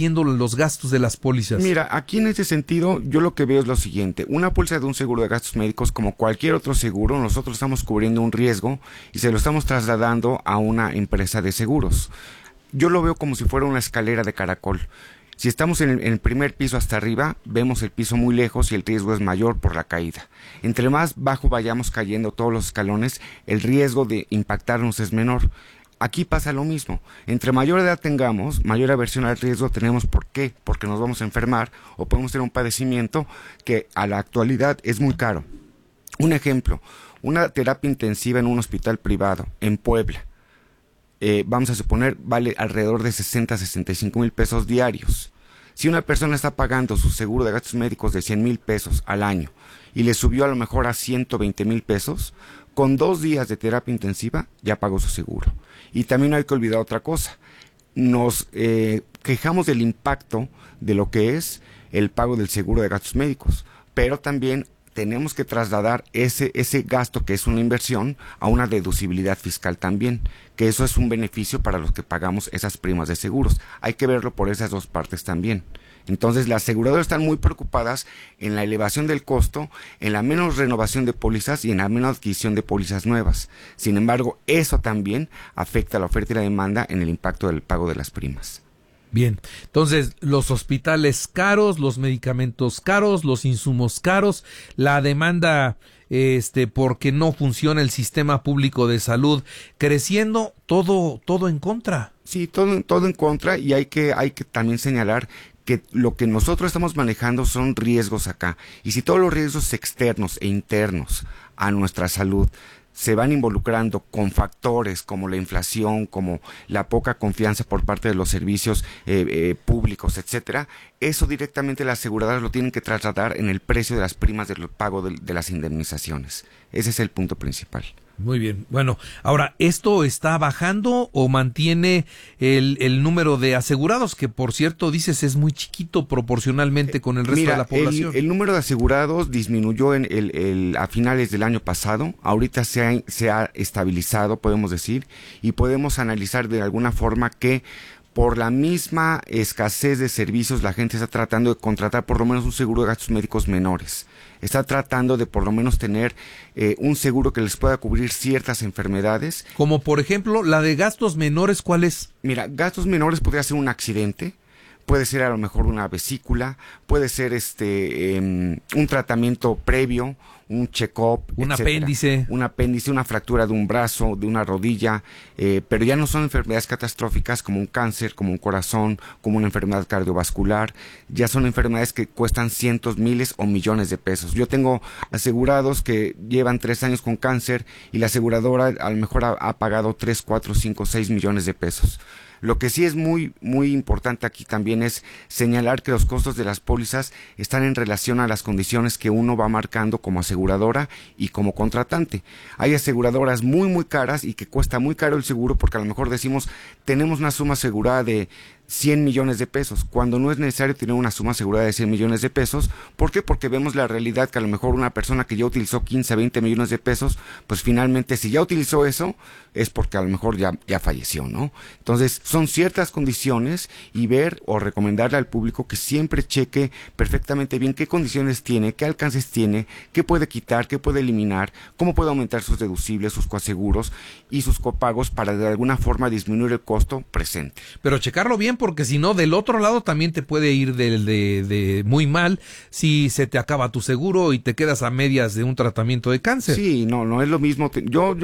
siendo los gastos de las pólizas? Mira, aquí en ese sentido, yo lo que veo es lo siguiente. Una póliza de un seguro de gastos médicos, como cualquier otro seguro, nosotros estamos cubriendo un riesgo y se lo estamos trasladando a una empresa de seguros. Yo lo veo como si fuera una escalera de caracol. Si estamos en el primer piso hasta arriba, vemos el piso muy lejos y el riesgo es mayor por la caída. Entre más bajo vayamos cayendo todos los escalones, el riesgo de impactarnos es menor. Aquí pasa lo mismo. Entre mayor edad tengamos, mayor aversión al riesgo tenemos. ¿Por qué? Porque nos vamos a enfermar o podemos tener un padecimiento que a la actualidad es muy caro. Un ejemplo, una terapia intensiva en un hospital privado en Puebla. Vamos a suponer, vale alrededor de 60-65 mil pesos diarios. Si una persona está pagando su seguro de gastos médicos de 100 mil pesos al año y le subió a lo mejor a 120 mil pesos, con 2 días de terapia intensiva ya pagó su seguro. Y también no hay que olvidar otra cosa. Nos quejamos del impacto de lo que es el pago del seguro de gastos médicos, pero también tenemos que trasladar ese gasto, que es una inversión, a una deducibilidad fiscal también, que eso es un beneficio para los que pagamos esas primas de seguros. Hay que verlo por esas dos partes también. Entonces, las aseguradoras están muy preocupadas en la elevación del costo, en la menos renovación de pólizas y en la menos adquisición de pólizas nuevas. Sin embargo, eso también afecta a la oferta y la demanda en el impacto del pago de las primas. Bien, entonces los hospitales caros, los medicamentos caros, los insumos caros, la demanda porque no funciona el sistema público de salud creciendo, todo en contra. Sí, todo en contra, y hay que también señalar que lo que nosotros estamos manejando son riesgos acá, y si todos los riesgos externos e internos a nuestra salud se van involucrando con factores como la inflación, como la poca confianza por parte de los servicios públicos, etcétera, eso directamente las aseguradoras lo tienen que trasladar en el precio de las primas del pago de las indemnizaciones. Ese es el punto principal. Muy bien. Bueno, ahora, ¿esto está bajando o mantiene el número de asegurados, que por cierto dices es muy chiquito proporcionalmente con el resto de la población? El número de asegurados disminuyó a finales del año pasado. Ahorita se ha estabilizado, podemos decir, y podemos analizar de alguna forma que por la misma escasez de servicios la gente está tratando de contratar por lo menos un seguro de gastos médicos menores. Está tratando de por lo menos tener un seguro que les pueda cubrir ciertas enfermedades. Como por ejemplo, la de gastos menores, ¿cuál es? Mira, gastos menores podría ser un accidente, puede ser a lo mejor una vesícula, puede ser un tratamiento previo, un check-up, un apéndice, una fractura de un brazo, de una rodilla, pero ya no son enfermedades catastróficas como un cáncer, como un corazón, como una enfermedad cardiovascular, ya son enfermedades que cuestan cientos, miles o millones de pesos. Yo tengo asegurados que llevan 3 años con cáncer y la aseguradora a lo mejor ha pagado 3, 4, 5, 6 millones de pesos. Lo que sí es muy, muy importante aquí también es señalar que los costos de las pólizas están en relación a las condiciones que uno va marcando como aseguradora y como contratante. Hay aseguradoras muy, muy caras y que cuesta muy caro el seguro porque a lo mejor decimos, tenemos una suma asegurada de 100 millones de pesos, cuando no es necesario tener una suma asegurada de 100 millones de pesos. ¿Por qué? Porque vemos la realidad que a lo mejor una persona que ya utilizó 15, 20 millones de pesos, pues finalmente si ya utilizó eso, es porque a lo mejor ya falleció, ¿no? Entonces, son ciertas condiciones y ver o recomendarle al público que siempre cheque perfectamente bien qué condiciones tiene, qué alcances tiene, qué puede quitar, qué puede eliminar, cómo puede aumentar sus deducibles, sus coaseguros y sus copagos para de alguna forma disminuir el costo presente. Pero checarlo bien, porque si no, del otro lado también te puede ir de muy mal si se te acaba tu seguro y te quedas a medias de un tratamiento de cáncer. Sí, no es lo mismo. Yo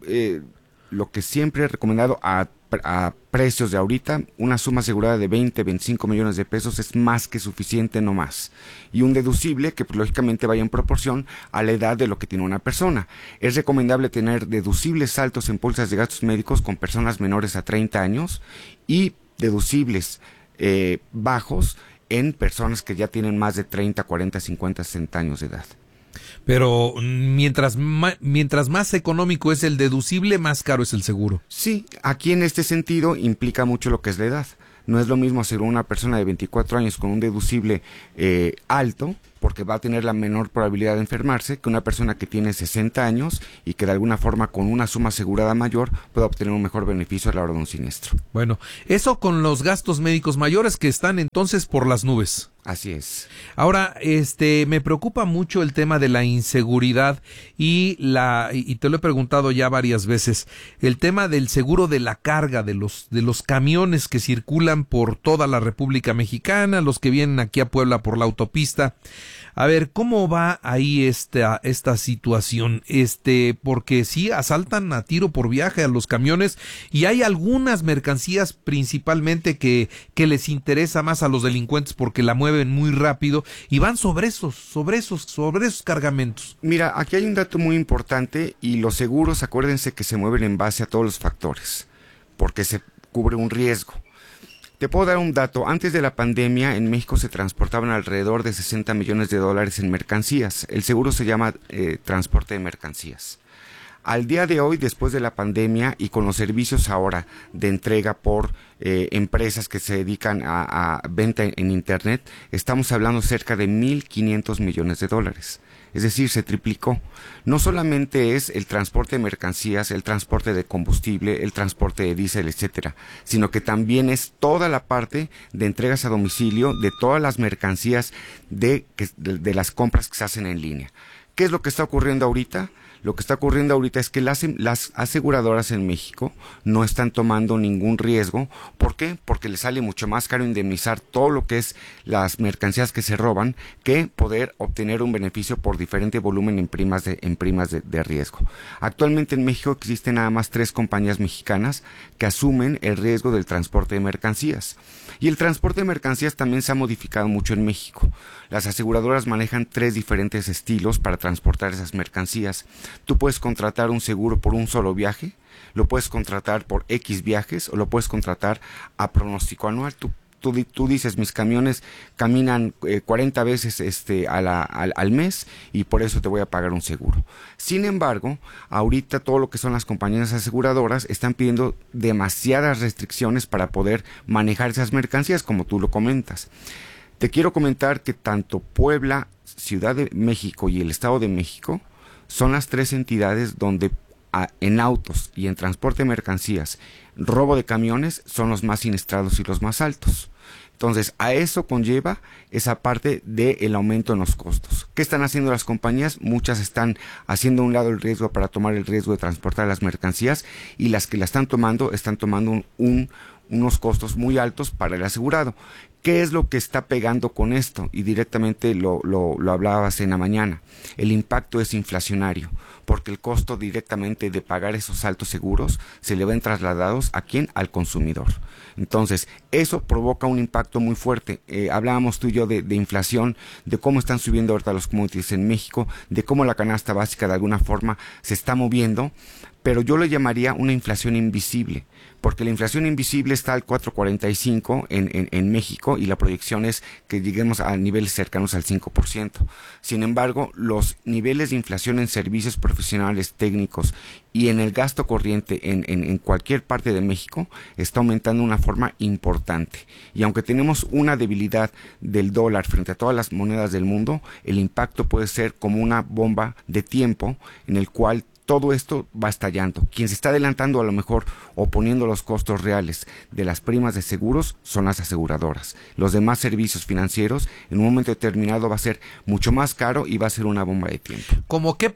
lo que siempre he recomendado a precios de ahorita, una suma asegurada de 20, 25 millones de pesos es más que suficiente, no más. Y un deducible que pues, lógicamente vaya en proporción a la edad de lo que tiene una persona. Es recomendable tener deducibles altos en pólizas de gastos médicos con personas menores a 30 años y deducibles bajos en personas que ya tienen más de 30, 40, 50, 60 años de edad. Pero mientras más económico es el deducible, más caro es el seguro. Sí, aquí en este sentido implica mucho lo que es la edad. No es lo mismo asegurar una persona de 24 años con un deducible alto, porque va a tener la menor probabilidad de enfermarse, que una persona que tiene 60 años y que de alguna forma con una suma asegurada mayor pueda obtener un mejor beneficio a la hora de un siniestro. Bueno, eso con los gastos médicos mayores que están entonces por las nubes. Así es. Ahora, me preocupa mucho el tema de la inseguridad y te lo he preguntado ya varias veces, el tema del seguro de la carga de los camiones que circulan por toda la República Mexicana, los que vienen aquí a Puebla por la autopista. A ver, ¿cómo va ahí esta situación? Porque sí asaltan a tiro por viaje a los camiones y hay algunas mercancías principalmente que les interesa más a los delincuentes porque la mueven muy rápido y van sobre esos cargamentos. Mira, aquí hay un dato muy importante y los seguros, acuérdense que se mueven en base a todos los factores, porque se cubre un riesgo. Te puedo dar un dato. Antes de la pandemia, en México se transportaban alrededor de 60 millones de dólares en mercancías. El seguro se llama transporte de mercancías. Al día de hoy, después de la pandemia y con los servicios ahora de entrega por empresas que se dedican a venta en Internet, estamos hablando cerca de 1.500 millones de dólares. Es decir, se triplicó. No solamente es el transporte de mercancías, el transporte de combustible, el transporte de diésel, etcétera, sino que también es toda la parte de entregas a domicilio de todas las mercancías de las compras que se hacen en línea. ¿Qué es lo que está ocurriendo ahorita? Lo que está ocurriendo ahorita es que las aseguradoras en México no están tomando ningún riesgo. ¿Por qué? Porque les sale mucho más caro indemnizar todo lo que es las mercancías que se roban que poder obtener un beneficio por diferente volumen en primas de riesgo. Actualmente en México existen nada más 3 compañías mexicanas que asumen el riesgo del transporte de mercancías. Y el transporte de mercancías también se ha modificado mucho en México. Las aseguradoras manejan 3 diferentes estilos para transportar esas mercancías. Tú puedes contratar un seguro por un solo viaje, lo puedes contratar por X viajes o lo puedes contratar a pronóstico anual. Tú dices, mis camiones caminan 40 veces al mes y por eso te voy a pagar un seguro. Sin embargo, ahorita todo lo que son las compañías aseguradoras están pidiendo demasiadas restricciones para poder manejar esas mercancías, como tú lo comentas. Te quiero comentar que tanto Puebla, Ciudad de México y el Estado de México son las 3 entidades donde en autos y en transporte de mercancías, robo de camiones son los más siniestrados y los más altos. Entonces, a eso conlleva esa parte del aumento en los costos. ¿Qué están haciendo las compañías? Muchas están haciendo a un lado el riesgo para tomar el riesgo de transportar las mercancías y las que la están tomando unos costos muy altos para el asegurado. ¿Qué es lo que está pegando con esto? Y directamente lo hablabas en la mañana. El impacto es inflacionario, porque el costo directamente de pagar esos altos seguros se le ven trasladados ¿a quién? Al consumidor. Entonces, eso provoca un impacto muy fuerte. Hablábamos tú y yo de inflación, de cómo están subiendo ahorita los commodities en México, de cómo la canasta básica de alguna forma se está moviendo, pero yo le llamaría una inflación invisible, porque la inflación invisible está al 4.45 en México y la proyección es que lleguemos a niveles cercanos al 5%. Sin embargo, los niveles de inflación en servicios profesionales, técnicos y en el gasto corriente en cualquier parte de México está aumentando de una forma importante. Y aunque tenemos una debilidad del dólar frente a todas las monedas del mundo, el impacto puede ser como una bomba de tiempo en el cual todo esto va estallando. Quien se está adelantando a lo mejor o poniendo los costos reales de las primas de seguros son las aseguradoras. Los demás servicios financieros en un momento determinado va a ser mucho más caro y va a ser una bomba de tiempo. ¿Cómo qué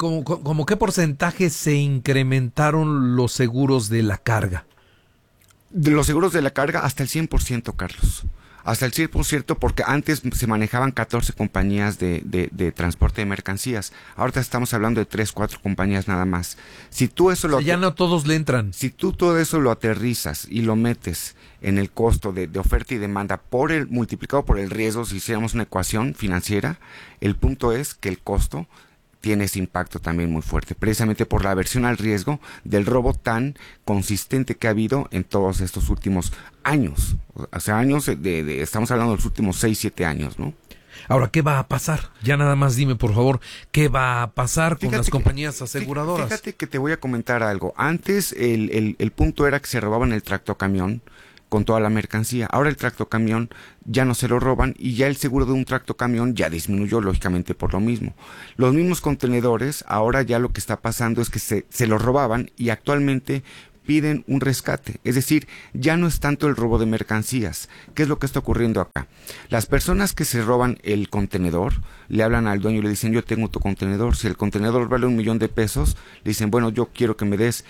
porcentaje se incrementaron los seguros de la carga? De los seguros de la carga hasta el 100%, Carlos. Hasta el 100%, porque antes se manejaban 14 compañías de transporte de mercancías. Ahorita estamos hablando de 3, 4 compañías nada más. Si tú eso ya no todos le entran. Si tú todo eso lo aterrizas y lo metes en el costo de oferta y demanda multiplicado por el riesgo, si hiciéramos una ecuación financiera, el punto es que el costo tiene ese impacto también muy fuerte, precisamente por la aversión al riesgo del robo tan consistente que ha habido en todos estos últimos años. O sea, estamos hablando de los últimos 6, 7 años, ¿no? Ahora, ¿qué va a pasar? Ya nada más dime, por favor, ¿qué va a pasar con las compañías aseguradoras? Fíjate que te voy a comentar algo. Antes el punto era que se robaban el tractocamión con toda la mercancía. Ahora el tractocamión ya no se lo roban y ya el seguro de un tractocamión ya disminuyó, lógicamente por lo mismo. Los mismos contenedores, ahora ya lo que está pasando es que se los robaban y actualmente piden un rescate, es decir, ya no es tanto el robo de mercancías. ¿Qué es lo que está ocurriendo acá? Las personas que se roban el contenedor le hablan al dueño y le dicen, yo tengo tu contenedor, si el contenedor vale $1,000,000, le dicen, bueno, yo quiero que me des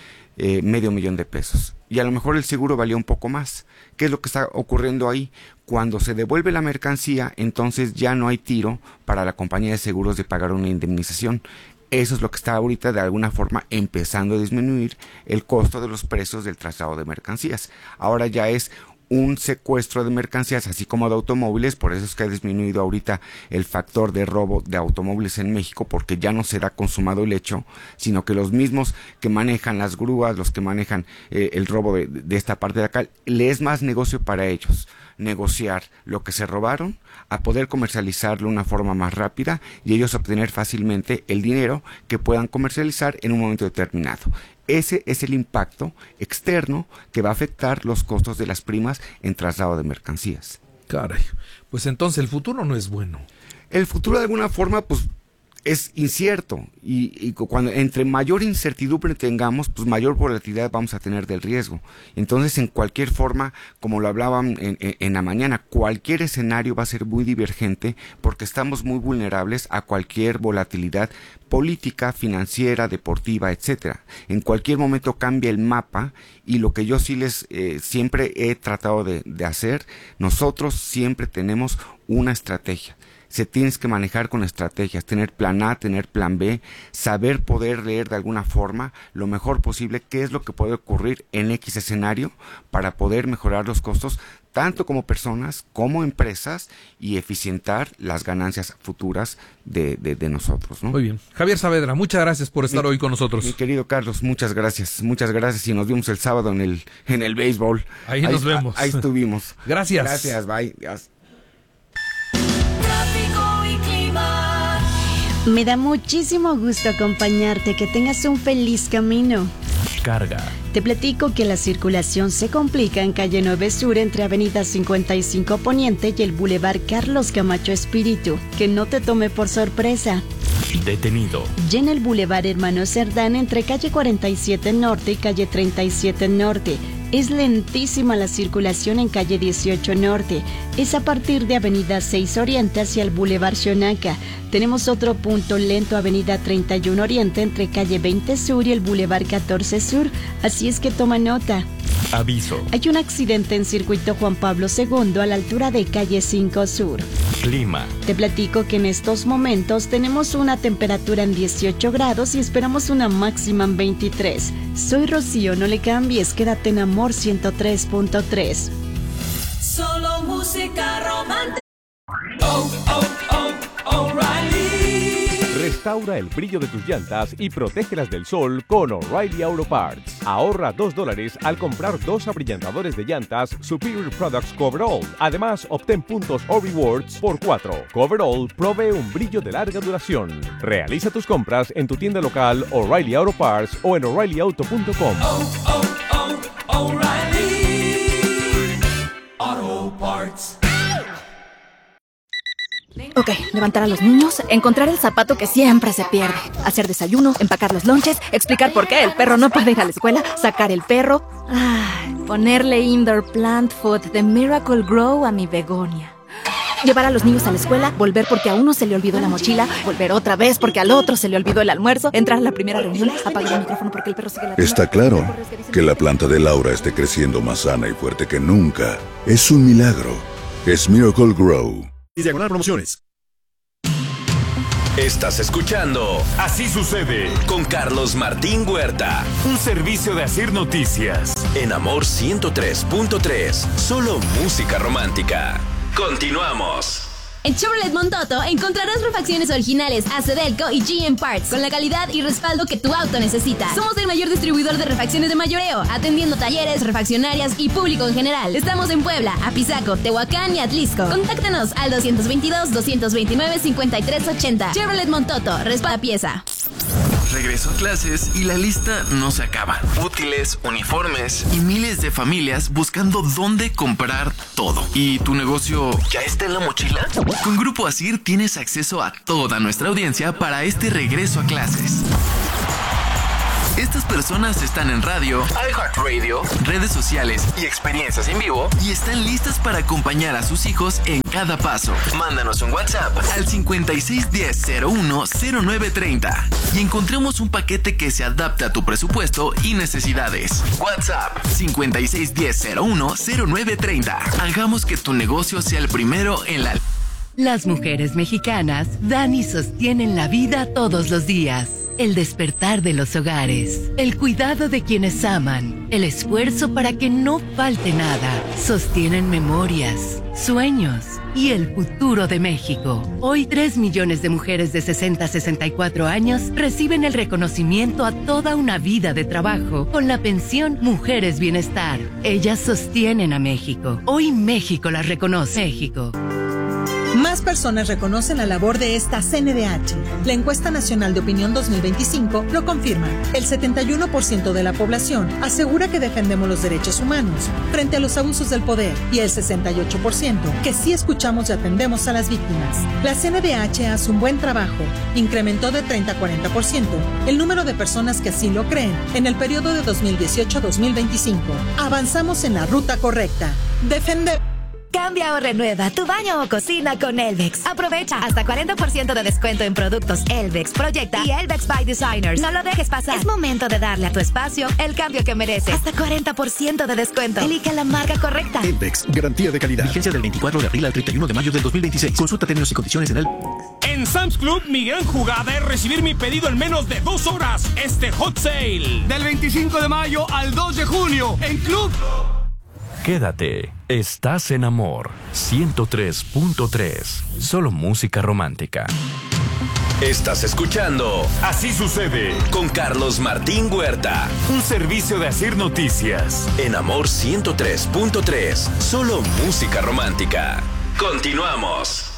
$500,000, y a lo mejor el seguro valía un poco más. ¿Qué es lo que está ocurriendo ahí? Cuando se devuelve la mercancía, entonces ya no hay tiro para la compañía de seguros de pagar una indemnización. Eso es lo que está ahorita de alguna forma empezando a disminuir el costo de los precios del traslado de mercancías. Ahora ya es un secuestro de mercancías, así como de automóviles, por eso es que ha disminuido ahorita el factor de robo de automóviles en México, porque ya no será consumado el hecho, sino que los mismos que manejan las grúas, los que manejan el robo de esta parte de acá, le es más negocio para ellos negociar lo que se robaron a poder comercializarlo de una forma más rápida y ellos obtener fácilmente el dinero que puedan comercializar en un momento determinado. Ese es el impacto externo que va a afectar los costos de las primas en traslado de mercancías. Caray, pues entonces el futuro no es bueno. El futuro de alguna forma pues es incierto y cuando entre mayor incertidumbre tengamos, pues mayor volatilidad vamos a tener del riesgo. Entonces, en cualquier forma, como lo hablaban en la mañana, cualquier escenario va a ser muy divergente porque estamos muy vulnerables a cualquier volatilidad política, financiera, deportiva, etcétera. En cualquier momento cambia el mapa y lo que yo sí les siempre he tratado de hacer, nosotros siempre tenemos una estrategia. Se tienes que manejar con estrategias, tener plan A, tener plan B, saber poder leer de alguna forma lo mejor posible qué es lo que puede ocurrir en X escenario para poder mejorar los costos tanto como personas como empresas y eficientar las ganancias futuras de nosotros, ¿no? Muy bien. Javier Saavedra, muchas gracias por estar hoy con nosotros. Mi querido Carlos, muchas gracias y nos vimos el sábado en el béisbol. Ahí nos vemos. Ahí estuvimos. Gracias. Gracias, bye. Me da muchísimo gusto acompañarte, que tengas un feliz camino. Carga. Te platico que la circulación se complica en calle 9 Sur entre avenida 55 Poniente y el Boulevard Carlos Camacho Espíritu. Que no te tome por sorpresa. Detenido. Y en el Boulevard Hermano Cerdán entre calle 47 Norte y calle 37 Norte. Es lentísima la circulación en calle 18 Norte. Es a partir de avenida 6 Oriente hacia el Boulevard Xonaca. Tenemos otro punto lento, avenida 31 Oriente entre calle 20 Sur y el Boulevard 14 Sur. Así es que toma nota. Aviso. Hay un accidente en circuito Juan Pablo II a la altura de calle 5 Sur. Clima. Te platico que en estos momentos tenemos una temperatura en 18 grados y esperamos una máxima en 23. Soy Rocío, no le cambies, quédate en Amor 103.3. Solo música romántica. Restaura el brillo de tus llantas y protégelas del sol con O'Reilly Auto Parts. Ahorra $2 al comprar 2 abrillantadores de llantas Superior Products Coverall. Además, obtén puntos o rewards por 4. Coverall provee un brillo de larga duración. Realiza tus compras en tu tienda local O'Reilly Auto Parts o en O'ReillyAuto.com. O'Reilly Auto Parts. Ok, levantar a los niños, encontrar el zapato que siempre se pierde, hacer desayuno, empacar los lonches, explicar por qué el perro no puede ir a la escuela, sacar el perro, ponerle indoor plant food de Miracle Grow a mi begonia. Llevar a los niños a la escuela, volver porque a uno se le olvidó la mochila, volver otra vez porque al otro se le olvidó el almuerzo, entrar a la primera reunión, apagar el micrófono porque el perro sigue la... Está claro que la planta de Laura esté creciendo más sana y fuerte que nunca. Es un milagro. Es Miracle Grow. Y diagonal promociones. Estás escuchando Así Sucede con Carlos Martín Huerta. Un servicio de Asir Noticias. En Amor 103.3. Solo música romántica. Continuamos. En Chevrolet Montoto encontrarás refacciones originales ACDelco y GM Parts con la calidad y respaldo que tu auto necesita. Somos el mayor distribuidor de refacciones de mayoreo, atendiendo talleres, refaccionarias y público en general. Estamos en Puebla, Apizaco, Tehuacán y Atlisco. Contáctanos al 222-229-5380. Chevrolet Montoto, respalda pieza. regreso a clases y la lista no se acaba. Útiles, uniformes y miles de familias buscando dónde comprar todo. ¿Y tu negocio ya está en la mochila? Con Grupo Asir tienes acceso a toda nuestra audiencia para este regreso a clases. Estas personas están en radio, iHeartRadio, redes sociales y experiencias en vivo y están listas para acompañar a sus hijos en cada paso. Mándanos un WhatsApp al 5610-010930 y encontremos un paquete que se adapte a tu presupuesto y necesidades. WhatsApp 5610-010930. Hagamos que tu negocio sea el primero en la... Las mujeres mexicanas dan y sostienen la vida todos los días. El despertar de los hogares, el cuidado de quienes aman, el esfuerzo para que no falte nada, sostienen memorias, sueños y el futuro de México. Hoy 3 millones de mujeres de 60 a 64 años reciben el reconocimiento a toda una vida de trabajo con la pensión Mujeres Bienestar. Ellas sostienen a México. Hoy México las reconoce. México. Más personas reconocen la labor de esta CNDH. La Encuesta Nacional de Opinión 2025 lo confirma. El 71% de la población asegura que defendemos los derechos humanos frente a los abusos del poder y el 68% que sí escuchamos y atendemos a las víctimas. La CNDH hace un buen trabajo. Incrementó de 30 a 40% el número de personas que así lo creen en el periodo de 2018 a 2025. Avanzamos en la ruta correcta. Defender. Cambia o renueva tu baño o cocina con Elvex. Aprovecha hasta 40% de descuento en productos Elvex, Proyecta y Elvex by Designers. No lo dejes pasar. Es momento de darle a tu espacio el cambio que merece. Hasta 40% de descuento. Elige la marca correcta. Elvex, garantía de calidad. Vigencia del 24 de abril al 31 de mayo del 2026. Consulta términos y condiciones en el... En Sam's Club, mi gran jugada es recibir mi pedido en menos de 2 horas. Este Hot Sale. Del 25 de mayo al 2 de junio en Club... Quédate, estás en Amor 103.3, solo música romántica. Estás escuchando Así Sucede con Carlos Martín Huerta, un servicio de Asir Noticias en Amor 103.3, solo música romántica. Continuamos.